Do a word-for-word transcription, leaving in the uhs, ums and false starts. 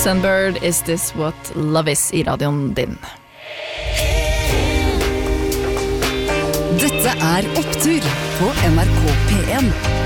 Sunbird, Is This What Love Is I radioen din. Dette er Opptur på N R K P en.